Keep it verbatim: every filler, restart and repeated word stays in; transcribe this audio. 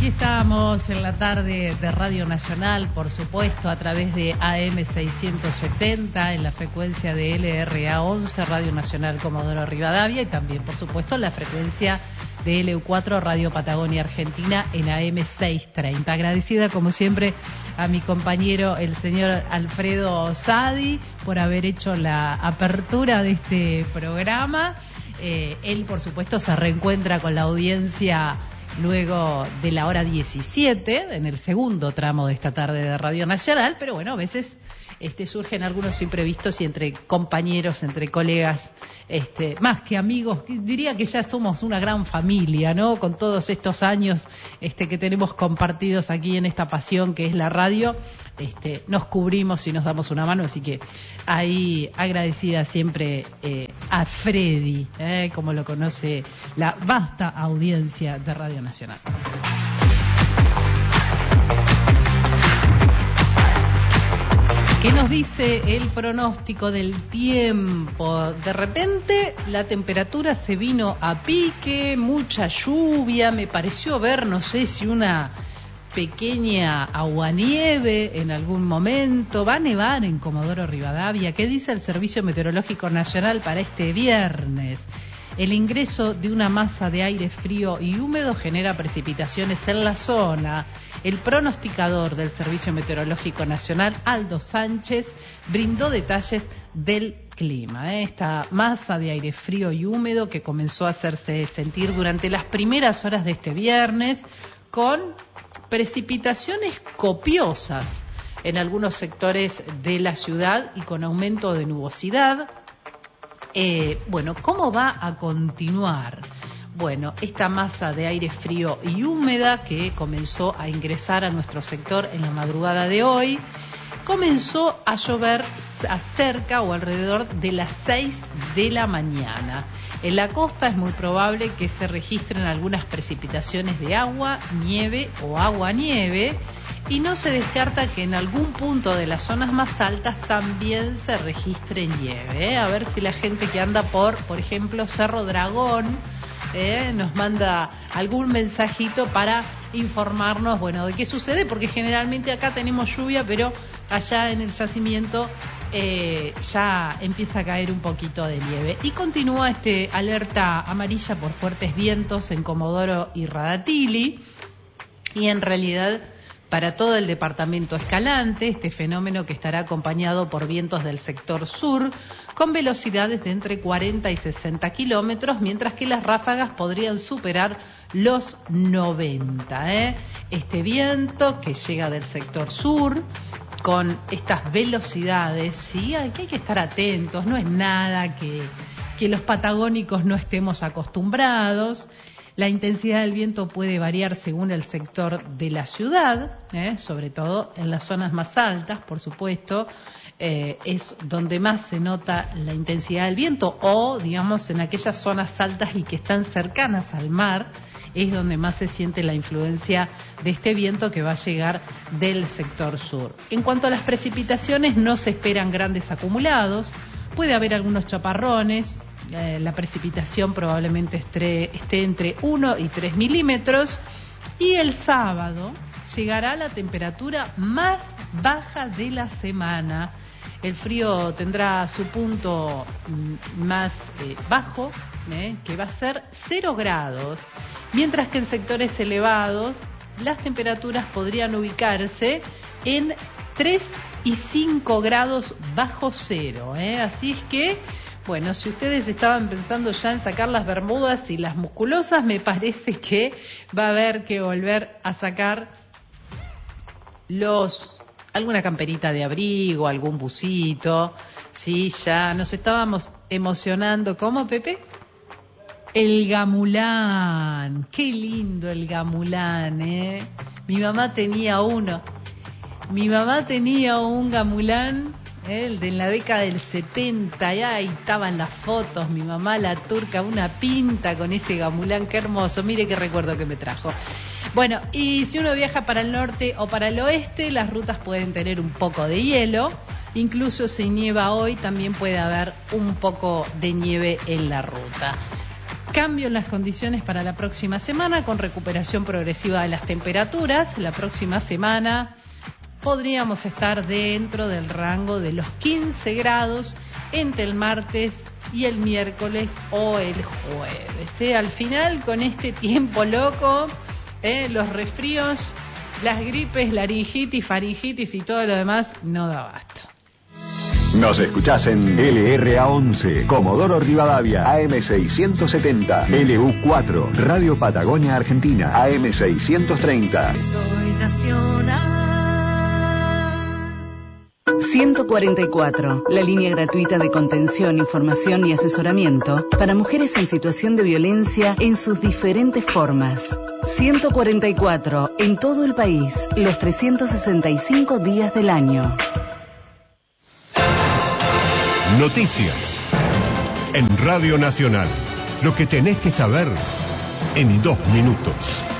Aquí estamos en la tarde de Radio Nacional, por supuesto, a través de A M seiscientos setenta, en la frecuencia de L R A once, Radio Nacional Comodoro Rivadavia, y también, por supuesto, en la frecuencia de L U cuatro, Radio Patagonia Argentina, en A M seiscientos treinta. Agradecida, como siempre, a mi compañero, el señor Alfredo Sadi, por haber hecho la apertura de este programa. Eh, él, por supuesto, se reencuentra con la audiencia luego de la hora diecisiete, en el segundo tramo de esta tarde de Radio Nacional, pero bueno, a veces este, surgen algunos imprevistos y entre compañeros, entre colegas, este, más que amigos, diría que ya somos una gran familia, ¿no? Con todos estos años este, que tenemos compartidos aquí en esta pasión que es la radio, este, nos cubrimos y nos damos una mano, así que ahí agradecida siempre eh, a Freddy, eh, como lo conoce la vasta audiencia de Radio Nacional. ¿Qué nos dice el pronóstico del tiempo? De repente la temperatura se vino a pique, mucha lluvia, me pareció ver, no sé si una pequeña aguanieve en algún momento. Va a nevar en Comodoro Rivadavia. ¿Qué dice el Servicio Meteorológico Nacional para este viernes? El ingreso de una masa de aire frío y húmedo genera precipitaciones en la zona. El pronosticador del Servicio Meteorológico Nacional, Aldo Sánchez, brindó detalles del clima. ¿eh? Esta masa de aire frío y húmedo que comenzó a hacerse sentir durante las primeras horas de este viernes, con precipitaciones copiosas en algunos sectores de la ciudad y con aumento de nubosidad. Eh, bueno, ¿cómo va a continuar? Bueno, esta masa de aire frío y húmeda que comenzó a ingresar a nuestro sector en la madrugada de hoy, comenzó a llover cerca o alrededor de las seis de la mañana. En la costa es muy probable que se registren algunas precipitaciones de agua, nieve o agua-nieve, y no se descarta que en algún punto de las zonas más altas también se registre nieve. ¿eh? A ver si la gente que anda por, por ejemplo, Cerro Dragón, eh, nos manda algún mensajito para informarnos, bueno, de qué sucede, porque generalmente acá tenemos lluvia, pero allá en el yacimiento eh, ya empieza a caer un poquito de nieve. Y continúa este alerta amarilla por fuertes vientos en Comodoro y Radatili, y en realidad para todo el departamento Escalante, este fenómeno que estará acompañado por vientos del sector sur, con velocidades de entre cuarenta y sesenta kilómetros, mientras que las ráfagas podrían superar los noventa. ¿eh? Este viento que llega del sector sur, con estas velocidades, sí, hay que, hay que estar atentos, no es nada que, que los patagónicos no estemos acostumbrados. La intensidad del viento puede variar según el sector de la ciudad, ¿eh? sobre todo en las zonas más altas, por supuesto, eh, es donde más se nota la intensidad del viento, o digamos en aquellas zonas altas y que están cercanas al mar, es donde más se siente la influencia de este viento que va a llegar del sector sur. En cuanto a las precipitaciones, no se esperan grandes acumulados, puede haber algunos chaparrones. Eh, la precipitación probablemente esté, esté entre uno y tres milímetros, y el sábado llegará la temperatura más baja de la semana. El frío tendrá su punto mm, más eh, bajo, eh, que va a ser cero grados, mientras que en sectores elevados las temperaturas podrían ubicarse en tres y cinco grados bajo cero. Eh. Así es que, bueno, si ustedes estaban pensando ya en sacar las bermudas y las musculosas, me parece que va a haber que volver a sacar los alguna camperita de abrigo, algún busito. Sí, ya nos estábamos emocionando. ¿Cómo, Pepe? El gamulán. Qué lindo el gamulán, ¿eh? Mi mamá tenía uno. Mi mamá tenía un gamulán, el de en la década del setenta, y ahí estaban las fotos, mi mamá la turca, una pinta con ese gamulán, qué hermoso, mire qué recuerdo que me trajo. Bueno, y si uno viaja para el norte o para el oeste, las rutas pueden tener un poco de hielo, incluso si nieva hoy, también puede haber un poco de nieve en la ruta. Cambio en las condiciones para la próxima semana con recuperación progresiva de las temperaturas. La próxima semana podríamos estar dentro del rango de los quince grados entre el martes y el miércoles o el jueves. ¿eh? Al final, con este tiempo loco, ¿eh? los resfríos, las gripes, laringitis, faringitis y todo lo demás no da abasto. Nos escuchás en L R A once, Comodoro Rivadavia, A M seiscientos setenta, L U cuatro, Radio Patagonia Argentina, A M seiscientos treinta. Soy nacional. ciento cuarenta y cuatro, la línea gratuita de contención, información y asesoramiento para mujeres en situación de violencia en sus diferentes formas. ciento cuarenta y cuatro, en todo el país, los trescientos sesenta y cinco días del año. Noticias. En Radio Nacional. Lo que tenés que saber en dos minutos.